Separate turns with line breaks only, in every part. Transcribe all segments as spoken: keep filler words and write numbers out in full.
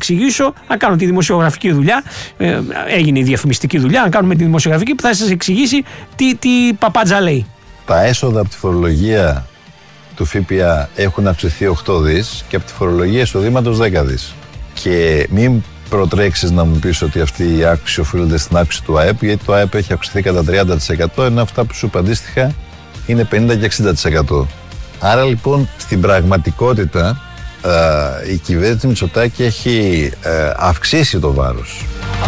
εξηγήσω, να κάνω τη δημοσιογραφική δουλειά. Ε, έγινε η διαφημιστική δουλειά, να κάνουμε τη δημοσιογραφική που θα σας εξηγήσει τι, τι παπάτζα λέει.
Τα έσοδα από τη φορολογία του ΦΠΑ έχουν αυξηθεί οκτώ δις και από τη φορολογία εισοδήματος δέκα δις. Και μην προτρέξεις να μου πεις ότι αυτή η αύξηση οφείλεται στην αύξηση του ΑΕΠ, γιατί το ΑΕΠ έχει αυξηθεί κατά τριάντα τοις εκατό, ενώ αυτά που σου είπα αντίστοιχα είναι πενήντα και εξήντα τοις εκατό. Άρα λοιπόν στην πραγματικότητα ε, η κυβέρνηση Μητσοτάκη έχει ε, αυξήσει το βάρος.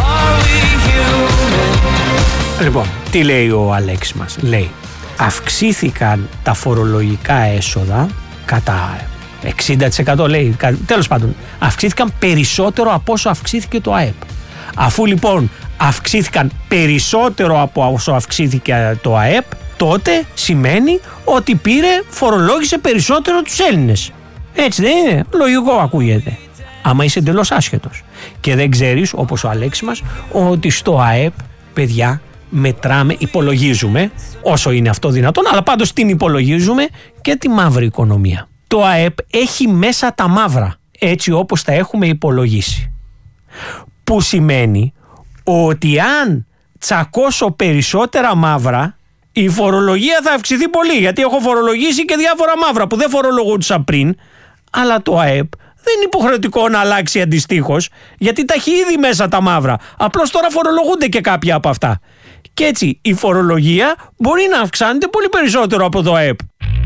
Λοιπόν, τι λέει ο Αλέξης μας? Λέει, αυξήθηκαν τα φορολογικά έσοδα κατά εξήντα τοις εκατό, λέει, τέλος πάντων, αυξήθηκαν περισσότερο από όσο αυξήθηκε το ΑΕΠ. Αφού λοιπόν αυξήθηκαν περισσότερο από όσο αυξήθηκε το ΑΕΠ, τότε σημαίνει ότι πήρε, φορολόγησε περισσότερο τους Έλληνες. Έτσι δεν είναι? Λογικό ακούγεται. Άμα είσαι εντελώς άσχετος και δεν ξέρεις, όπως ο Αλέξης μας, ότι στο ΑΕΠ, παιδιά, μετράμε, υπολογίζουμε, όσο είναι αυτό δυνατόν, αλλά πάντως την υπολογίζουμε και τη μαύρη οικονομία. Το ΑΕΠ έχει μέσα τα μαύρα, έτσι όπως τα έχουμε υπολογίσει. Που σημαίνει ότι αν τσακώσω περισσότερα μαύρα, η φορολογία θα αυξηθεί πολύ, γιατί έχω φορολογήσει και διάφορα μαύρα που δεν φορολογούνταν πριν, αλλά το ΑΕΠ δεν είναι υποχρεωτικό να αλλάξει αντιστοίχως, γιατί τα έχει ήδη μέσα τα μαύρα. Απλώς τώρα φορολογούνται και κάποια από αυτά. Και έτσι η φορολογία μπορεί να αυξάνεται πολύ περισσότερο από το ΑΕΠ.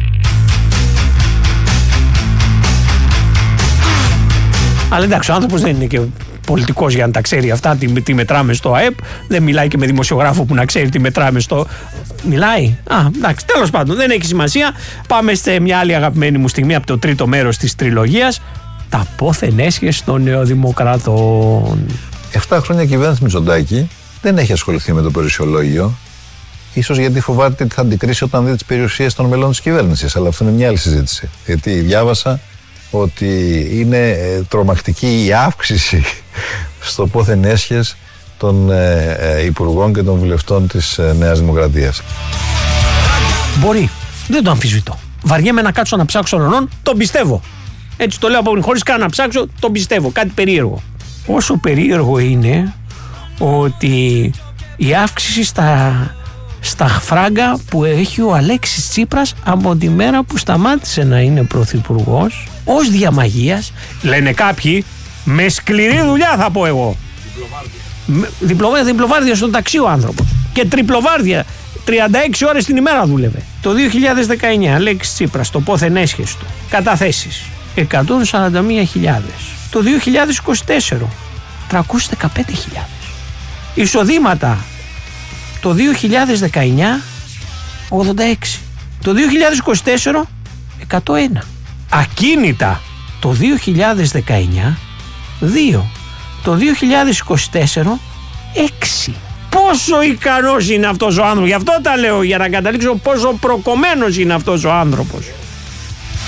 Αλλά εντάξει, ο άνθρωπος δεν είναι και πολιτικός για να τα ξέρει αυτά, τι, τι μετράμε στο ΑΕΠ. Δεν μιλάει και με δημοσιογράφο που να ξέρει τι μετράμε στο... Μιλάει. Α, εντάξει, τέλος πάντων, δεν έχει σημασία. Πάμε σε μια άλλη αγαπημένη μου στιγμή από το τρίτο μέρος της τριλογίας. Τα πόθεν έσχες των νεοδημοκρατών.
Εφτά χρόνια κυβέρνηση Μητσοτάκη δεν έχει ασχοληθεί με το περιουσιολόγιο. Ίσως γιατί φοβάται ότι θα αντικρίσει όταν δει τις περιουσίες των μελών της κυβέρνησης. Αλλά αυτό είναι μια άλλη συζήτηση. Γιατί διάβασα ότι είναι τρομακτική η αύξηση στο πόθεν έσχες των ε, ε, υπουργών και των βουλευτών της ε, Νέας Δημοκρατίας.
Μπορεί, δεν το αμφισβητώ. Βαριέμαι να κάτσω να ψάξω ονών, τον πιστεύω. Έτσι το λέω από πριν, χωρίς καν να ψάξω, τον πιστεύω. Κάτι περίεργο. Όσο περίεργο είναι ότι η αύξηση στα, στα φράγκα που έχει ο Αλέξης Τσίπρας από τη μέρα που σταμάτησε να είναι πρωθυπουργός, ως διαμαγείας, λένε κάποιοι, με σκληρή δουλειά θα πω εγώ. Διπλοβάρδια. Διπλοβάρδια στον ταξί ο άνθρωπος. Και τριπλοβάρδια. τριάντα έξι ώρες την ημέρα δούλευε. Το δύο χιλιάδες δεκαεννιά, Αλέξης Τσίπρας, το πόθεν έσχες του. Καταθέσεις εκατόν σαράντα μία χιλιάδες. Το δύο χιλιάδες είκοσι τέσσερα, τριακόσιες δεκαπέντε χιλιάδες. Εισοδήματα το δύο χιλιάδες δεκαεννιά, ογδόντα έξι. Το δύο χιλιάδες είκοσι τέσσερα, εκατόν ένα. Ακίνητα το δύο χιλιάδες δεκαεννιά, δύο. Το δύο χιλιάδες είκοσι τέσσερα, έξι. Πόσο ικανός είναι αυτός ο άνθρωπος. Γι' αυτό τα λέω, για να καταλήξω πόσο προκομμένος είναι αυτός ο άνθρωπος.